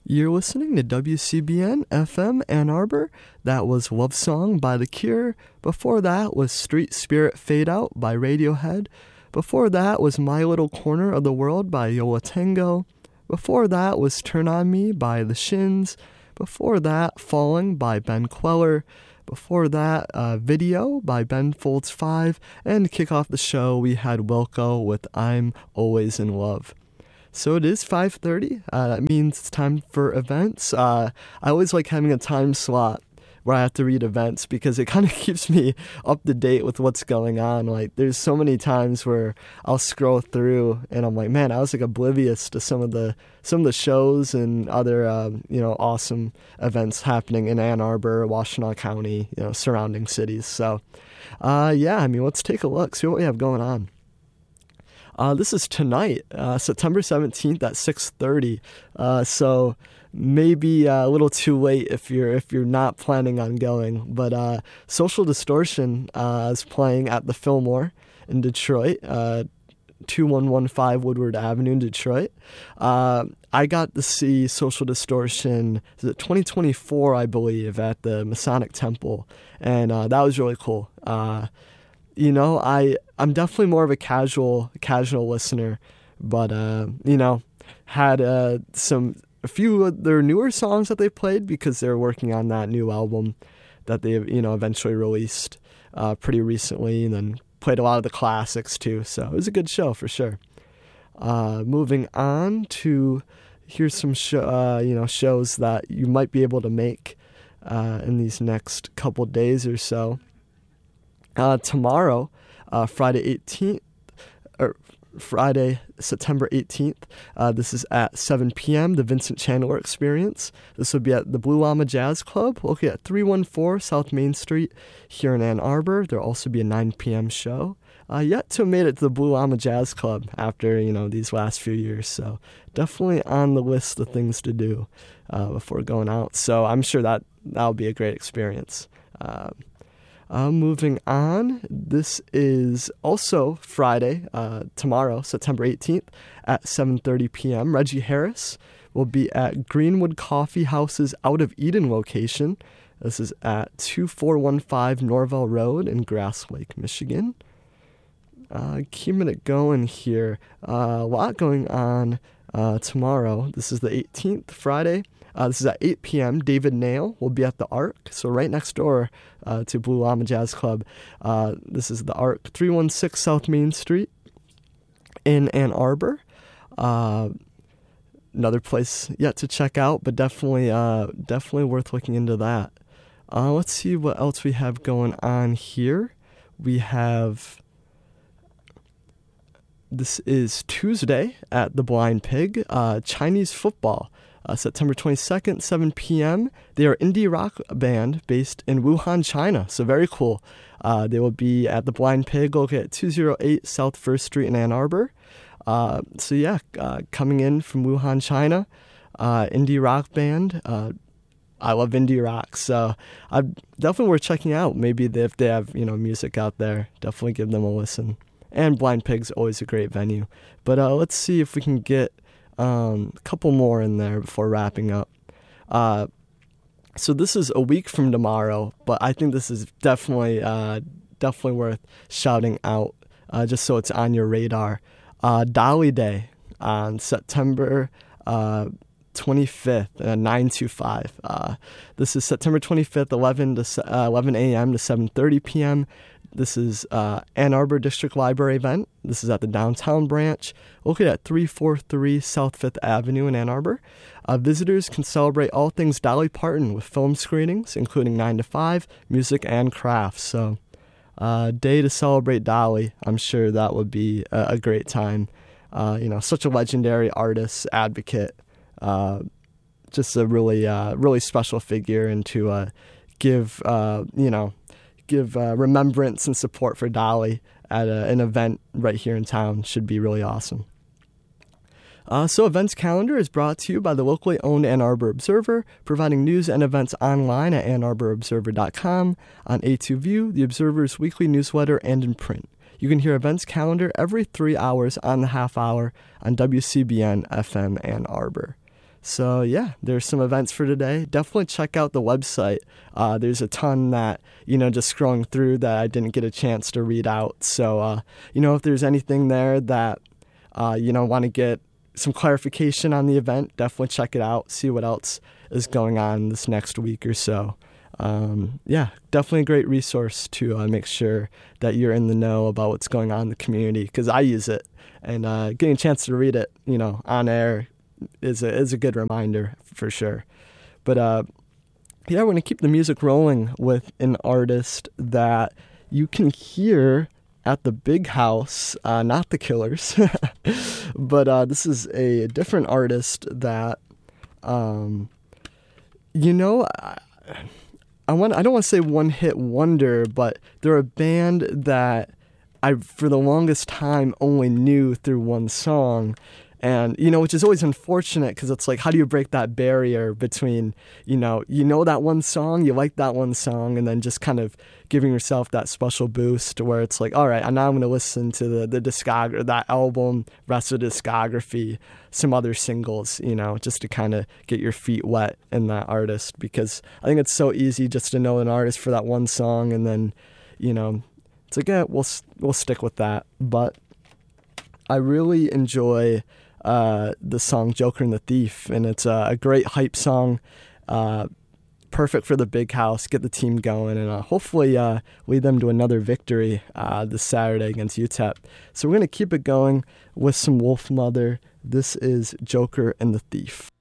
You're listening to WCBN FM Ann Arbor. That was Love Song by The Cure. Before that was Street Spirit Fade Out by Radiohead. Before that was My Little Corner of the World by Yo La Tengo. Before that was Turn On Me by The Shins. Before that, Falling by Ben Queller. Before that, Video by Ben Folds 5. And to kick off the show, we had Wilco with I'm Always in Love. So it is 5:30. That means it's time for events. I always like having a time slot where I have to read events because it kind of keeps me up to date with what's going on. Like, there's so many times where I'll scroll through and I'm like, man, I was like oblivious to some of the shows and other awesome events happening in Ann Arbor, Washtenaw County, surrounding cities. So let's take a look, see what we have going on. This is tonight, September 17th at 6:30. So maybe a little too late if you're not planning on going. But Social Distortion is playing at the Fillmore in Detroit, 2115 Woodward Avenue in Detroit. I got to see Social Distortion, 2024, I believe, at the Masonic Temple, and that was really cool. I'm definitely more of a casual listener, but had a few of their newer songs that they played because they're working on that new album that they eventually released pretty recently, and then played a lot of the classics too. So it was a good show for sure. Moving on to here's some shows that you might be able to make in these next couple days or so. Tomorrow, Friday, September 18th, this is at 7 p.m., the Vincent Chandler Experience. This will be at the Blue Llama Jazz Club, located at 314 South Main Street here in Ann Arbor. There'll also be a 9 p.m. show. Yet to have made it to the Blue Llama Jazz Club after, these last few years. So definitely on the list of things to do before going out. So I'm sure that'll be a great experience. Moving on, this is also Friday, tomorrow, September 18th at 7:30 p.m. Reggie Harris will be at Greenwood Coffee House's Out of Eden location. This is at 2415 Norvell Road in Grass Lake, Michigan. Keeping it going here, a lot going on tomorrow. This is the 18th, Friday. This is at 8 p.m. David Nail will be at the Arc, so right next door to Blue Llama Jazz Club. This is the Arc, 316 South Main Street in Ann Arbor. Another place yet to check out, but definitely worth looking into that. Let's see what else we have going on here. We have... This is Tuesday at the Blind Pig, Chinese football. September 22nd, 7 p.m. They are an indie rock band based in Wuhan, China. So very cool. They will be at the Blind Pig, located at 208 South 1st Street in Ann Arbor. Coming in from Wuhan, China, indie rock band. I love indie rock, so definitely worth checking out. Maybe if they have music out there, definitely give them a listen. And Blind Pig's always a great venue. But let's see if we can get a couple more in there before wrapping up. So this is a week from tomorrow, but I think this is definitely worth shouting out, just so it's on your radar. Dolly Day on September 25th, 925. This is September 25th, 11 a.m. to 7:30 p.m. This is Ann Arbor District Library event. This is at the downtown branch, located at 343 South 5th Avenue in Ann Arbor. Visitors can celebrate all things Dolly Parton with film screenings, including 9 to 5, music, and crafts. So, day to celebrate Dolly. I'm sure that would be a great time. Such a legendary artist, advocate, just a really special figure, and to give remembrance and support for Dolly at an event right here in town should be really awesome. So events calendar is brought to you by the locally owned Ann Arbor Observer, providing news and events online at AnnArborObserver.com, on A2View, the Observer's weekly newsletter, and in print. You can hear events calendar every 3 hours on the half hour on WCBN FM Ann Arbor. So yeah, there's some events for today. Definitely check out the website. There's a ton that, just scrolling through that I didn't get a chance to read out. So, if there's anything there that, want to get some clarification on the event, definitely check it out. See what else is going on this next week or so. Definitely a great resource to make sure that you're in the know about what's going on in the community, because I use it, and getting a chance to read it, on air is a good reminder for sure. But we're going to keep the music rolling with an artist that you can hear at the Big House, not the Killers, but this is a different artist that, I don't want to say one-hit wonder, but they're a band that I, for the longest time, only knew through one song. And, which is always unfortunate, because it's like, how do you break that barrier between, that one song, you like that one song, and then just kind of giving yourself that special boost where it's like, all right, now I'm going to listen to the discography, that album, rest of the discography, some other singles, just to kind of get your feet wet in that artist, because I think it's so easy just to know an artist for that one song, and then, it's like, yeah, we'll stick with that. But I really enjoy the song Joker and the Thief, and it's a great hype song, perfect for the Big House, get the team going, and hopefully lead them to another victory this Saturday against UTEP. So we're going to keep it going with some Wolfmother. This is Joker and the Thief.